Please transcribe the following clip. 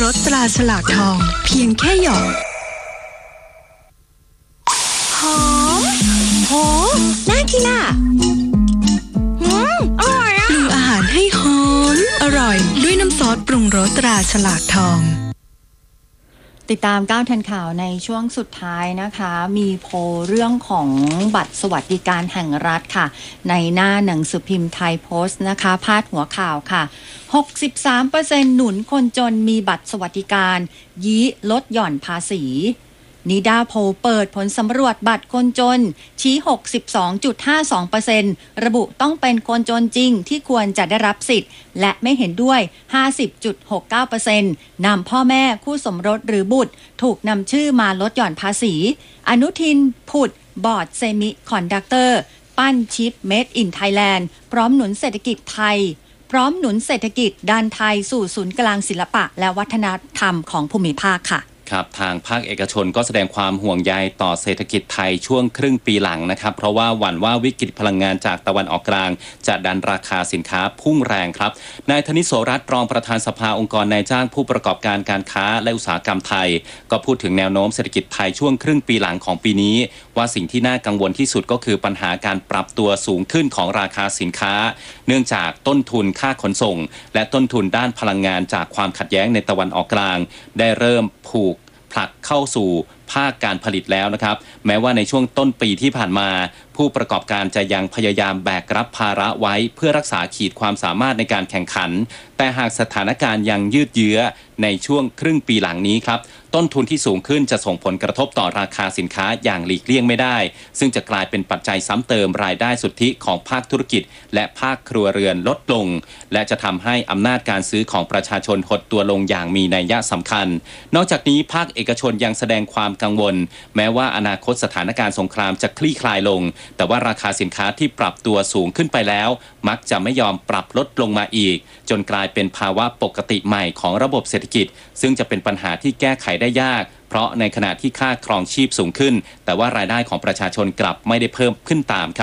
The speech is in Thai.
รสตราฉลากทองเพียงแค่หยอดหอมโหน่ากินอ่ะอร่อยอ่ะปรุงอาหารให้หอมอร่อยด้วยน้ำซอสปรุงรสตราฉลากทองติดตาม9ทันข่าวในช่วงสุดท้ายนะคะมีโพลเรื่องของบัตรสวัสดิการแห่งรัฐค่ะในหน้าหนังสือพิมพ์ไทยโพสต์นะคะพาดหัวข่าวค่ะ 63% หนุนคนจนมีบัตรสวัสดิการยี้ลดหย่อนภาษีนิดาโพลเปิดผลสำรวจบัตรคนจนชี้ 62.52% ระบุต้องเป็นคนจนจริงที่ควรจะได้รับสิทธิ์และไม่เห็นด้วย 50.69% นำพ่อแม่คู่สมรสหรือบุตรถูกนำชื่อมาลดหย่อนภาษีอนุทินผุดบอร์ดเซมิคอนดักเตอร์ปั้นชิปเมดอินไทยแลนด์พร้อมหนุนเศรษฐกิจไทยพร้อมหนุนเศรษฐกิจดันไทยสู่ศูนย์กลางศิลปะและวัฒนธรรมของภูมิภาคค่ะครับทางภาคเอกชนก็แสดงความห่วงใยต่อเศรษฐกิจไทยช่วงครึ่งปีหลังนะครับเพราะว่าหวั่นว่าวิกฤตพลังงานจากตะวันออกกลางจะดันราคาสินค้าพุ่งแรงครับนายธนิโสรัตน์รองประธานสภาองค์กรนายจ้างผู้ประกอบการการค้าและอุตสาหกรรมไทยก็พูดถึงแนวโน้มเศรษฐกิจไทยช่วงครึ่งปีหลังของปีนี้ว่าสิ่งที่น่ากังวลที่สุดก็คือปัญหาการปรับตัวสูงขึ้นของราคาสินค้าเนื่องจากต้นทุนค่าขนส่งและต้นทุนด้านพลังงานจากความขัดแย้งในตะวันออกกลางได้เริ่มผูกผลักเข้าสู่ภาคการผลิตแล้วนะครับแม้ว่าในช่วงต้นปีที่ผ่านมาผู้ประกอบการจะยังพยายามแบกรับภาระไว้เพื่อรักษาขีดความสามารถในการแข่งขันแต่หากสถานการณ์ยังยืดเยื้อในช่วงครึ่งปีหลังนี้ครับต้นทุนที่สูงขึ้นจะส่งผลกระทบต่อราคาสินค้าอย่างหลีกเลี่ยงไม่ได้ซึ่งจะกลายเป็นปัจจัยซ้ำเติมรายได้สุทธิของภาคธุรกิจและภาคครัวเรือนลดลงและจะทำให้อำนาจการซื้อของประชาชนหดตัวลงอย่างมีนัยยะสำคัญนอกจากนี้ภาคเอกชนยังแสดงความกังวลแม้ว่าอนาคตสถานการณ์สงครามจะคลี่คลายลงแต่ว่าราคาสินค้าที่ปรับตัวสูงขึ้นไปแล้วมักจะไม่ยอมปรับลดลงมาอีกจนกลายเป็นภาวะปกติใหม่ของระบบเศรษฐกิจซึ่งจะเป็นปัญหาที่แก้ไขได้ยากเพราะในขณะที่ค่าครองชีพสูงขึ้นแต่ว่ารายได้ของประชาชนกลับไม่ได้เพิ่มขึ้นตามครับ